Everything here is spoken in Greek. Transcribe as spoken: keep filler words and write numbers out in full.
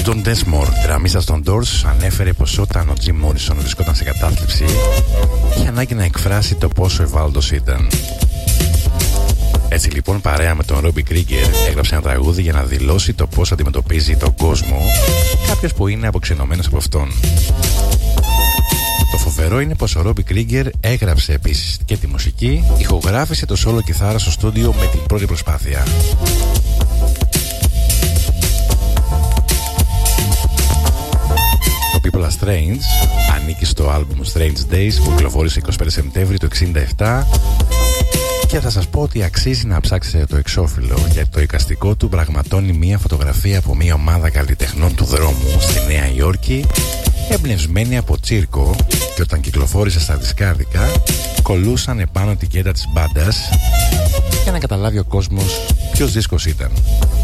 Don Densmore, δραμίστας των Doors, ανέφερε πως όταν ο Jim Morrison βρισκόταν σε κατάθλιψη είχε ανάγκη να εκφράσει το πόσο ευάλωτος ήταν. Έτσι λοιπόν, παρέα με τον Robbie Krieger, έγραψε ένα τραγούδι για να δηλώσει το πώς αντιμετωπίζει τον κόσμο κάποιος που είναι αποξενωμένος από αυτόν. Το φοβερό είναι πως ο Robbie Krieger έγραψε επίσης και τη μουσική, ηχογράφησε το solo κιθάρα στο στούντιο με την πρώτη προσπάθεια. Το People Are Strange ανήκει στο άλμπουμ Strange Days που κυκλοφόρησε εικοστή πέμπτη Σεπτέμβρη του εξήντα επτά και θα σας πω ότι αξίζει να ψάξετε το εξώφυλλο, γιατί το εικαστικό του πραγματώνει μια φωτογραφία από μια ομάδα καλλιτεχνών του δρόμου στη Νέα Υόρκη, εμπνευσμένη από τσίρκο, και όταν κυκλοφόρησε στα δισκάρδικα κολούσαν επάνω την κέντα της μπάντας για να καταλάβει ο κόσμος ποιος δίσκος ήταν.